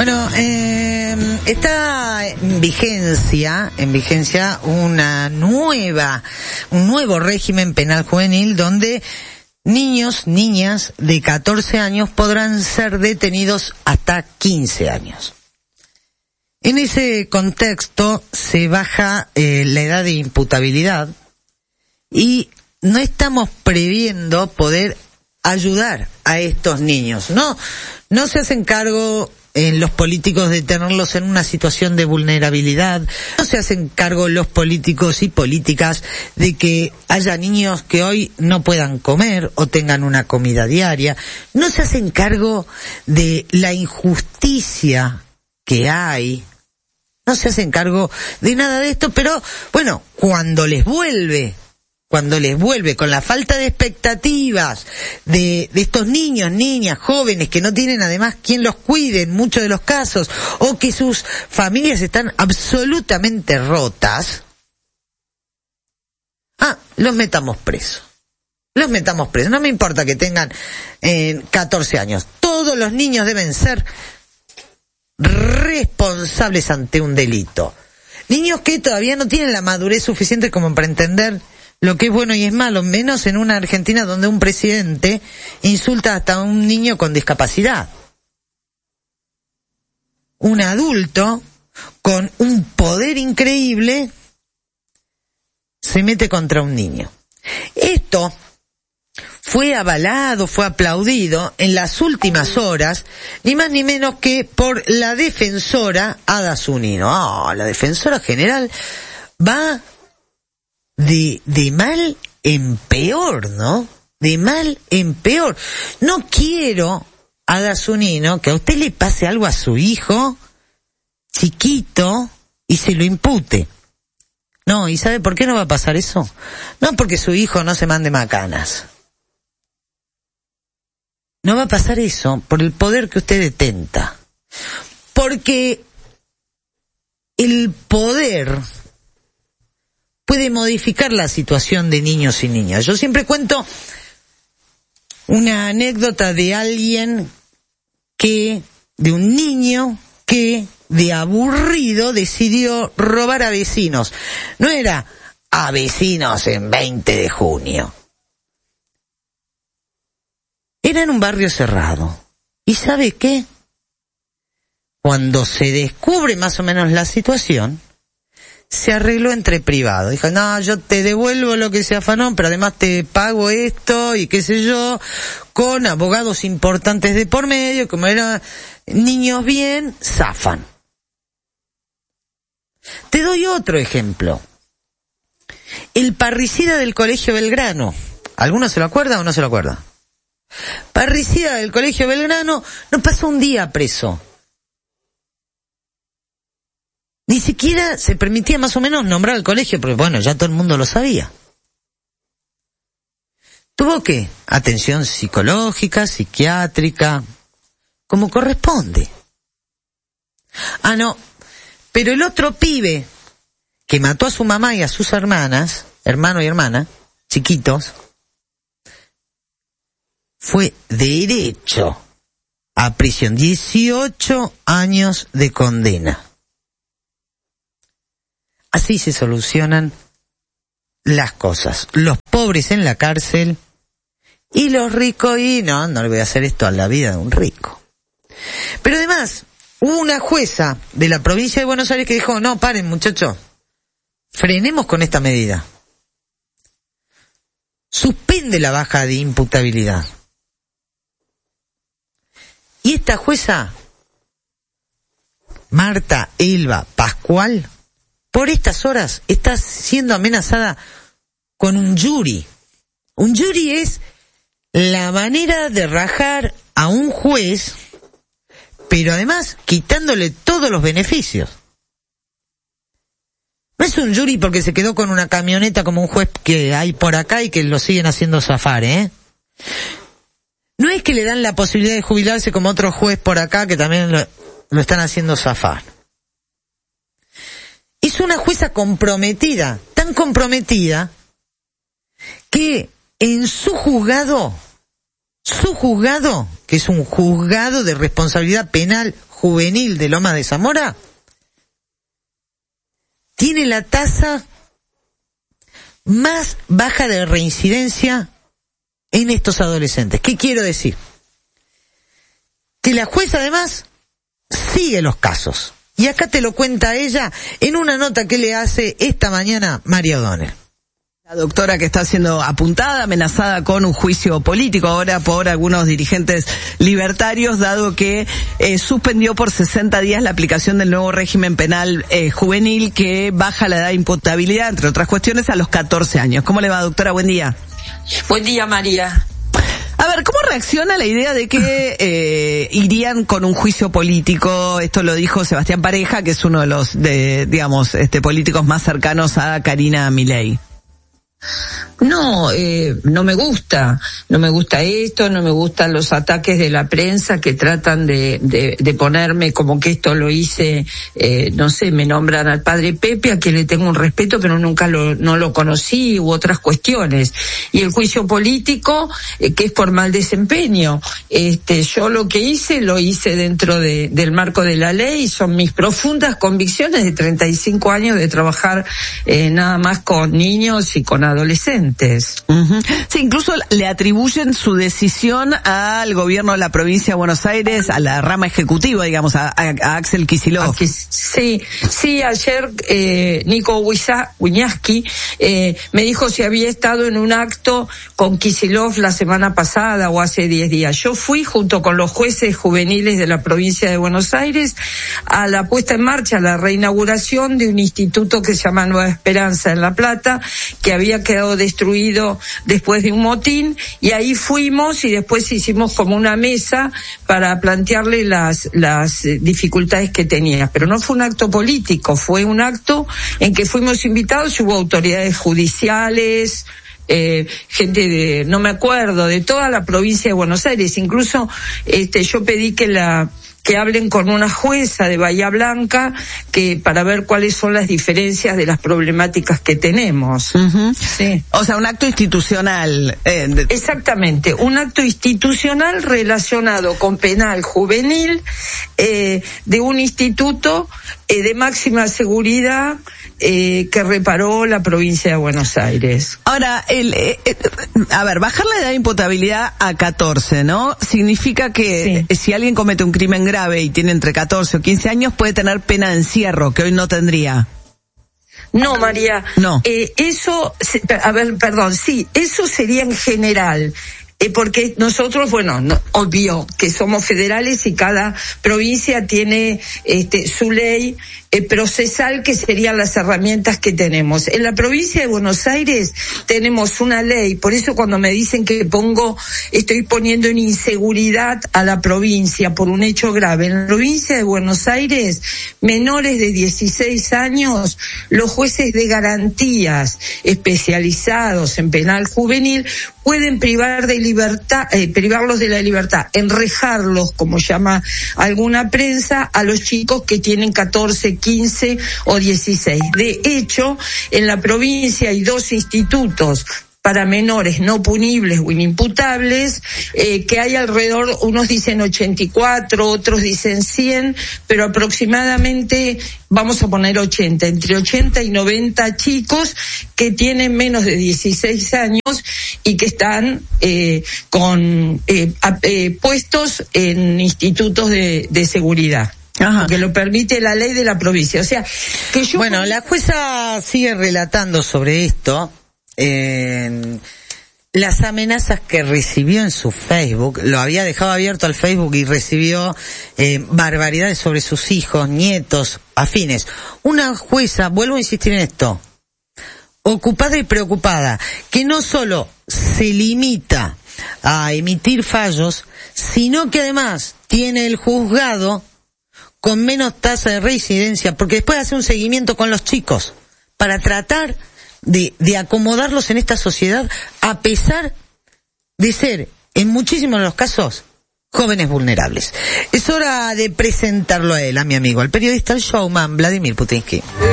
Bueno, está en vigencia un nuevo régimen penal juvenil donde niños, niñas de 14 años podrán ser detenidos hasta 15 años. En ese contexto se baja la edad de imputabilidad y no estamos previendo poder ayudar a estos niños. No se hacen cargo los políticos de tenerlos en una situación de vulnerabilidad, no se hacen cargo los políticos y políticas de que haya niños que hoy no puedan comer o tengan una comida diaria, no se hacen cargo de la injusticia que hay, no se hacen cargo de nada de esto, pero bueno, cuando les vuelve con la falta de expectativas de estos niños, niñas, jóvenes que no tienen además quien los cuide en muchos de los casos, o que sus familias están absolutamente rotas, los metamos presos. No me importa que tengan 14 años. Todos los niños deben ser responsables ante un delito. Niños que todavía no tienen la madurez suficiente como para entender lo que es bueno y es malo, menos en una Argentina donde un presidente insulta hasta a un niño con discapacidad. Un adulto con un poder increíble se mete contra un niño. Esto fue avalado, fue aplaudido en las últimas horas, ni más ni menos que por la defensora Ada Zunino. La defensora general va de mal en peor, ¿no? De mal en peor. No quiero, Ada Zunino, que a usted le pase algo a su hijo chiquito y se lo impute. No, ¿y sabe por qué no va a pasar eso? No porque su hijo no se mande macanas. No va a pasar eso por el poder que usted detenta. Porque el poder puede modificar la situación de niños y niñas. Yo siempre cuento una anécdota de un niño que de aburrido decidió robar a vecinos. No era a vecinos en 20 de junio. Era en un barrio cerrado. ¿Y sabe qué? Cuando se descubre más o menos la situación, se arregló entre privados. Dijo, no, yo te devuelvo lo que se afanó, pero además te pago esto y qué sé yo, con abogados importantes de por medio, como eran niños bien, zafan. Te doy otro ejemplo. El parricida del Colegio Belgrano. ¿Alguno se lo acuerda o no se lo acuerda? Parricida del Colegio Belgrano no pasó un día preso. Ni siquiera se permitía más o menos nombrar al colegio, porque bueno, ya todo el mundo lo sabía. Tuvo que atención psicológica, psiquiátrica, como corresponde. No, pero el otro pibe que mató a su mamá y a sus hermanas, hermano y hermana, chiquitos, fue derecho a prisión, 18 años de condena. Así se solucionan las cosas. Los pobres en la cárcel y los ricos, y no le voy a hacer esto a la vida de un rico. Pero además, hubo una jueza de la provincia de Buenos Aires que dijo, no, paren muchachos, frenemos con esta medida. Suspende la baja de imputabilidad. Y esta jueza, Marta Elba Pascual, por estas horas está siendo amenazada con un jury. Un jury es la manera de rajar a un juez, pero además quitándole todos los beneficios. No es un jury porque se quedó con una camioneta como un juez que hay por acá y que lo siguen haciendo zafar, No es que le dan la posibilidad de jubilarse como otro juez por acá que también lo están haciendo zafar. Es una jueza comprometida, tan comprometida, que en su juzgado, que es un juzgado de responsabilidad penal juvenil de Lomas de Zamora tiene la tasa más baja de reincidencia en estos adolescentes. ¿Qué quiero decir? Que la jueza además sigue los casos. Y acá te lo cuenta ella en una nota que le hace esta mañana María O'Donnell. La doctora que está siendo apuntada, amenazada con un juicio político ahora por algunos dirigentes libertarios, dado que suspendió por 60 días la aplicación del nuevo régimen penal juvenil que baja la edad de imputabilidad, entre otras cuestiones, a los 14 años. ¿Cómo le va, doctora? Buen día. Buen día, María. A ver, ¿cómo reacciona la idea de que irían con un juicio político? Esto lo dijo Sebastián Pareja, que es uno de los, políticos más cercanos a Karina Milei. No, no me gusta esto, no me gustan los ataques de la prensa que tratan de ponerme como que esto lo hice, no sé, me nombran al padre Pepe, a quien le tengo un respeto, pero nunca no lo conocí, u otras cuestiones. Y el juicio político, que es por mal desempeño. Yo lo que hice, lo hice dentro del marco de la ley, son mis profundas convicciones de 35 años de trabajar nada más con niños y con adolescentes. Uh-huh. Sí, incluso le atribuyen su decisión al gobierno de la provincia de Buenos Aires, a la rama ejecutiva, digamos, a Axel Kicillof. Sí, ayer Nico Wiñaski me dijo si había estado en un acto con Kicillof la semana pasada o hace 10 días. Yo fui junto con los jueces juveniles de la provincia de Buenos Aires a la puesta en marcha, a la reinauguración de un instituto que se llama Nueva Esperanza en La Plata, que había quedado destruido después de un motín, y ahí fuimos y después hicimos como una mesa para plantearle las dificultades que tenía. Pero no fue un acto político, fue un acto en que fuimos invitados, hubo autoridades judiciales, gente de, no me acuerdo, de toda la provincia de Buenos Aires. Incluso yo pedí que hablen con una jueza de Bahía Blanca para ver cuáles son las diferencias de las problemáticas que tenemos. Uh-huh. Sí. O sea, un acto institucional. Exactamente, un acto institucional relacionado con penal juvenil, de un instituto de máxima seguridad que reparó la provincia de Buenos Aires. Ahora, bajar la edad de imputabilidad a 14, ¿no? Significa que si alguien comete un crimen grave y tiene entre 14 o 15 años, puede tener pena de encierro, que hoy no tendría. No, María. No. Eso sería en general. Porque nosotros, obvio que somos federales y cada provincia tiene su ley procesal, que serían las herramientas que tenemos. En la provincia de Buenos Aires tenemos una ley, por eso cuando me dicen que estoy poniendo en inseguridad a la provincia por un hecho grave. En la provincia de Buenos Aires, menores de 16 años, los jueces de garantías especializados en penal juvenil pueden privarlos de la libertad, enrejarlos, como llama alguna prensa, a los chicos que tienen 14, 15 o 16. De hecho, en la provincia hay 2 institutos para menores no punibles o inimputables, que hay alrededor, unos dicen 84, otros dicen 100, pero aproximadamente, vamos a poner 80, entre 80 y 90 chicos que tienen menos de 16 años y que están puestos en institutos de seguridad. Ajá. Que lo permite la ley de la provincia. O sea, que yo... Bueno, la jueza sigue relatando sobre esto. Las amenazas que recibió en su Facebook, lo había dejado abierto al Facebook y recibió barbaridades sobre sus hijos, nietos, afines. Una jueza, vuelvo a insistir en esto, ocupada y preocupada, que no solo se limita a emitir fallos, sino que además tiene el juzgado con menos tasa de reincidencia, porque después hace un seguimiento con los chicos para tratar de acomodarlos en esta sociedad, a pesar de ser, en muchísimos de los casos, jóvenes vulnerables. Es hora de presentarlo a él, a mi amigo, al periodista, al showman Vladimir Putinsky.